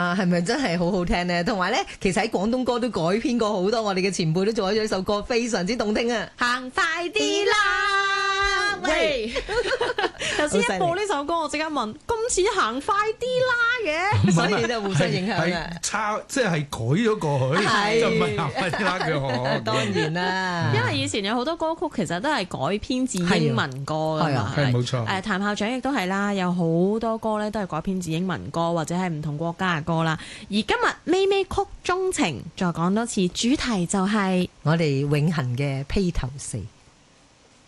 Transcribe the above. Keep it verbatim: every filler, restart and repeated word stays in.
啊，係咪真係好好聽呢？同埋咧，其實喺廣東歌都改編過好多，我哋嘅前輩都做咗一首歌，非常之動聽啊！行快啲啦，喂！ 頭先一播呢首歌，我即刻問：咁似行快啲啦嘅？ 所以都互相影響係啊！ 抄即係改咗過去， 係就唔係行快啲啦嘅我。 當然啦， 因為以前有好多歌曲其實都係改編自英文歌㗎嘛， 係冇錯。 誒譚校長亦都係啦，有好多歌咧都係改編自英文歌或者係唔同國家嘅歌啦。而今日咪咪曲中情再講多次，主題就係我哋永恆嘅披頭四。